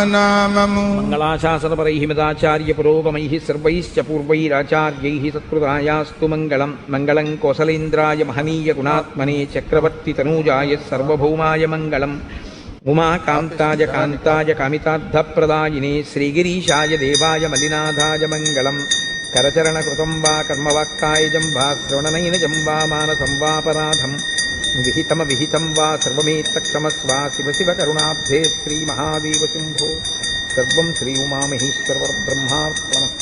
नाममु मंगलाशासनपरैः मदाचार्य पुरोगमैः सर्वैश्च पूर्वैराचार्यैः सत्कृतायास्तु मंगलम् मंगलं कौसलेन्द्राय महनीय गुणात्मने चक्रवर्ती तनूजाय सर्वभौमाय मंगलम् उमाकान्ताय कान्ताय कामितार्थप्रदायिने श्रीगिरीशाय देवाय मलिनाथाय मंगलम् करचरणकृतं वा कर्मवाक्कायजं वा श्रवणनयनजं वा मानसं वापराधम् विहितमविहितं वा सर्वमेतत्क्षमस्व शिव शिव करुणाब्धे श्रीमहादेव शम्भो सर्वं श्री उमामहेश्वर ब्रह्मार्पणम्।